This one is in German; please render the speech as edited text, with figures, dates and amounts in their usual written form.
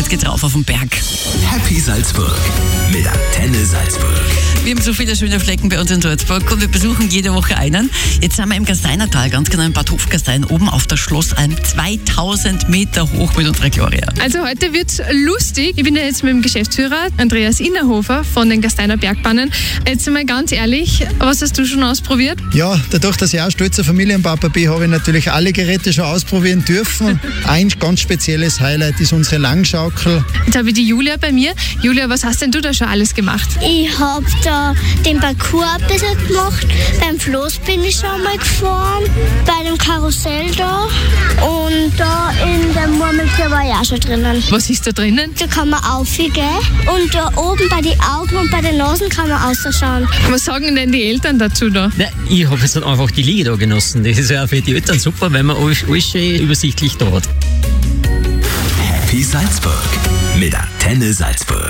jetzt geht's rauf auf den Berg. Happy Salzburg mit Antenne Salzburg. Wir haben so viele schöne Flecken bei uns in Salzburg und wir besuchen jede Woche einen. Jetzt sind wir im Gasteinertal, ganz genau in Bad Hofgastein, oben auf der Schlossalm, 2000 Meter hoch mit unserer Gloria. Also heute wird's lustig. Ich bin ja jetzt mit dem Geschäftsführer Andreas Innerhofer von den Gasteiner Bergbahnen. Jetzt mal ganz ehrlich, was hast du schon ausprobiert? Ja, dadurch, dass ich auch stolzer Familienpapa bin, habe ich natürlich alle Geräte schon ausprobieren dürfen. Ein ganz spezielles Highlight ist unsere Langschaukel. Jetzt habe ich die Julia bei mir. Julia, was hast denn du da schon alles gemacht? Ich habe da den Parcours ein bisschen gemacht. Beim Floß bin ich schon mal gefahren. Bei dem Karussell da. Und da in der Murmeltier war ich auch schon drinnen. Was ist da drinnen? Da kann man aufgehen. Und da oben bei den Augen und bei den Nasen kann man rausschauen. Was sagen denn die Eltern dazu da? Ja, ich habe jetzt dann einfach die Liege da genossen. Das ist ja für die Eltern super, weil man alles schön übersichtlich da hat. Happy Salzburg mit Antenne Salzburg.